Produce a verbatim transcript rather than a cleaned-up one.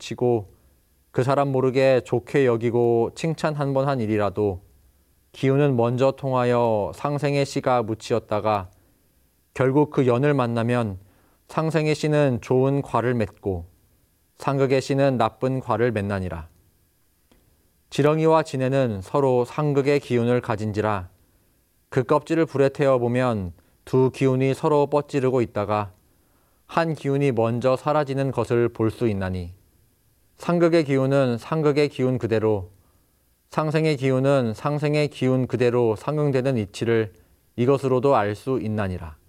붙이고 그 사람 모르게 좋게 여기고 칭찬 한 번 한 일이라도 기운은 먼저 통하여 상생의 씨가 묻히었다가 결국 그 연을 만나면 상생의 씨는 좋은 과를 맺고 상극의 씨는 나쁜 과를 맺나니라. 지렁이와 지네는 서로 상극의 기운을 가진지라 그 껍질을 불에 태워 보면 두 기운이 서로 뻗지르고 있다가 한 기운이 먼저 사라지는 것을 볼 수 있나니 상극의 기운은 상극의 기운 그대로 상생의 기운은 상생의 기운 그대로 상응되는 이치를 이것으로도 알 수 있나니라.